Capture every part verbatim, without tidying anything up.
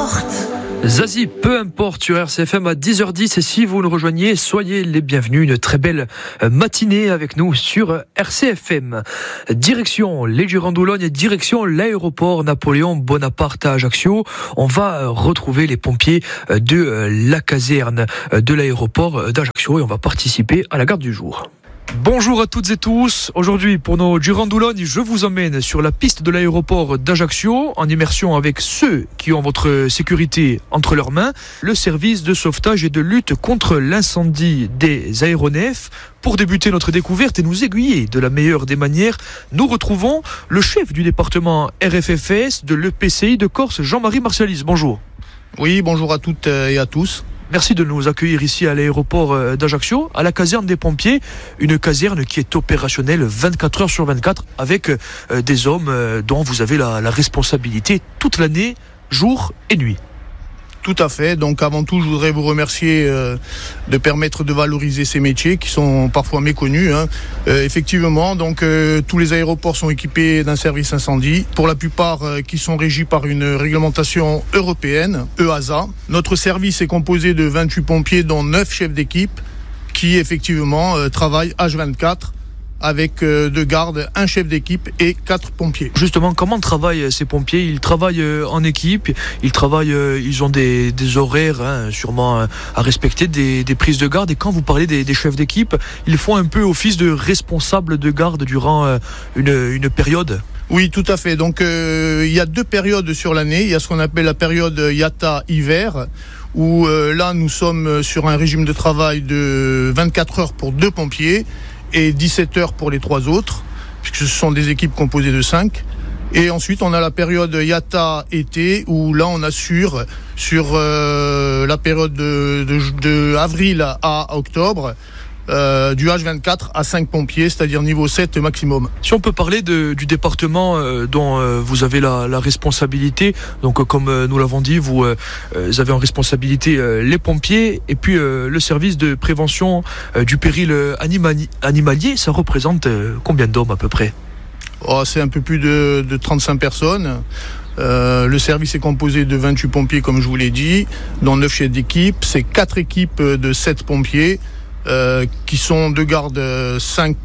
importe. Zazie, peu importe, sur R C F M à dix heures dix, et si vous nous rejoignez, soyez les bienvenus. Une très belle matinée avec nous sur R C F M. Direction les Girandoulogne, direction l'aéroport Napoléon Bonaparte à Ajaccio. On va retrouver les pompiers de la caserne de l'aéroport d'Ajaccio et on va participer à la garde du jour. Bonjour à toutes et tous. Aujourd'hui, pour nos Girandoulogne, je vous emmène sur la piste de l'aéroport d'Ajaccio en immersion avec ceux qui ont votre sécurité entre leurs mains, le service de sauvetage et de lutte contre l'incendie des aéronefs. Pour débuter notre découverte et nous aiguiller de la meilleure des manières, nous retrouvons le chef du département R F F S de l'E P C I de Corse, Jean-Marie Marcialis. Bonjour. Oui, bonjour à toutes et à tous. Merci de nous accueillir ici à l'aéroport d'Ajaccio, à la caserne des pompiers, une caserne qui est opérationnelle vingt-quatre heures sur vingt-quatre avec des hommes dont vous avez la, la responsabilité toute l'année, jour et nuit. Tout à fait. Donc avant tout, je voudrais vous remercier euh, de permettre de valoriser ces métiers qui sont parfois méconnus. Hein. Euh, effectivement, donc euh, tous les aéroports sont équipés d'un service incendie, pour la plupart euh, qui sont régis par une réglementation européenne, E A S A. Notre service est composé de vingt-huit pompiers, dont neuf chefs d'équipe, qui effectivement euh, travaillent H vingt-quatre. Avec euh, deux gardes, un chef d'équipe et quatre pompiers. Justement, comment travaillent ces pompiers ? Ils travaillent euh, en équipe, ils travaillent, euh, ils ont des, des horaires hein, sûrement euh, à respecter, des, des prises de garde. Et quand vous parlez des, des chefs d'équipe, ils font un peu office de responsable de garde durant euh, une, une période ? Oui, tout à fait. Donc, euh, il y a deux périodes sur l'année. Il y a ce qu'on appelle la période I A T A hiver, où euh, là, nous sommes sur un régime de travail de vingt-quatre heures pour deux pompiers et dix-sept heures pour les trois autres, puisque ce sont des équipes composées de cinq. Et ensuite, on a la période I A T A été, où là, on assure sur euh, la période de, de, de avril à octobre, Euh, du H vingt-quatre à cinq pompiers, c'est-à-dire niveau sept maximum. Si on peut parler de, du département euh, dont euh, vous avez la, la responsabilité, donc euh, comme euh, nous l'avons dit, vous, euh, vous avez en responsabilité euh, les pompiers et puis euh, le service de prévention euh, du péril animali- animalier, ça représente euh, combien d'hommes à peu près ? Oh, c'est un peu plus de, de trente-cinq personnes. Euh, le service est composé de vingt-huit pompiers, comme je vous l'ai dit, dont neuf chefs d'équipe. C'est quatre équipes de sept pompiers. Euh, qui sont de garde cinq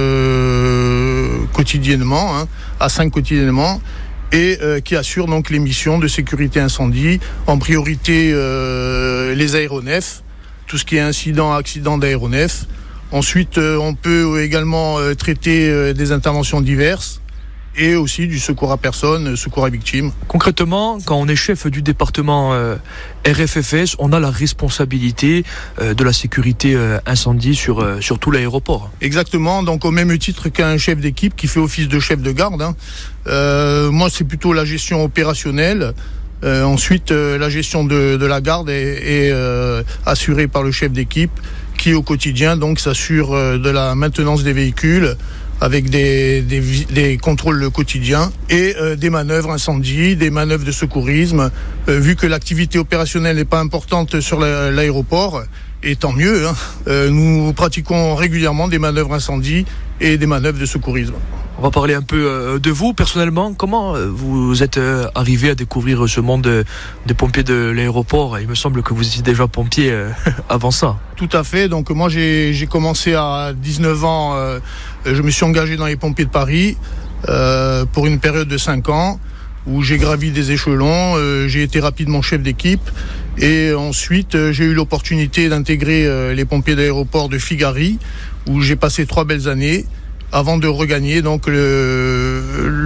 euh, quotidiennement, hein, à cinq quotidiennement, et euh, qui assurent donc les missions de sécurité incendie, en priorité euh, les aéronefs, tout ce qui est incident, accident d'aéronefs. Ensuite, euh, on peut également euh, traiter euh, des interventions diverses, et aussi du secours à personne, secours à victimes. Concrètement, quand on est chef du département euh, R F F S, on a la responsabilité euh, de la sécurité euh, incendie sur, euh, sur tout l'aéroport. Exactement, donc au même titre qu'un chef d'équipe qui fait office de chef de garde. Hein. Euh, moi, c'est plutôt la gestion opérationnelle. Euh, ensuite, euh, la gestion de, de la garde est, est euh, assurée par le chef d'équipe qui, au quotidien, donc, s'assure euh, de la maintenance des véhicules, avec des, des, des contrôles quotidiens et euh, des manœuvres incendie, des manœuvres de secourisme. Euh, vu que l'activité opérationnelle n'est pas importante sur la, l'aéroport, et tant mieux, hein, euh, nous pratiquons régulièrement des manœuvres incendie et des manœuvres de secourisme. On va parler un peu euh, de vous personnellement. Comment euh, vous êtes euh, arrivé à découvrir ce monde euh, des pompiers de l'aéroport ? Il me semble que vous étiez déjà pompier euh, avant ça. Tout à fait. Donc moi j'ai, j'ai commencé à dix-neuf ans. Euh, je me suis engagé dans les pompiers de Paris euh, pour une période de cinq ans où j'ai gravi des échelons. Euh, j'ai été rapidement chef d'équipe et ensuite euh, j'ai eu l'opportunité d'intégrer euh, les pompiers d'aéroport de Figari où j'ai passé trois belles années, avant de regagner donc le,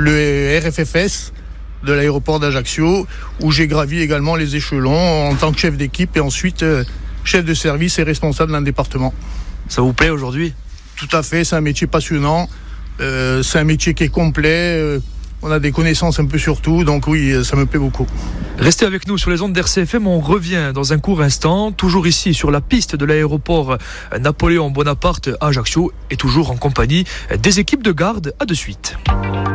le R F F S de l'aéroport d'Ajaccio, où j'ai gravi également les échelons en tant que chef d'équipe et ensuite euh, chef de service et responsable d'un département. Ça vous plaît aujourd'hui ? Tout à fait, c'est un métier passionnant, euh, c'est un métier qui est complet, euh, on a des connaissances un peu sur tout, donc oui, ça me plaît beaucoup. Restez avec nous sur les ondes d'R C F M, on revient dans un court instant, toujours ici sur la piste de l'aéroport Napoléon Bonaparte à Ajaccio et toujours en compagnie des équipes de garde. À de suite.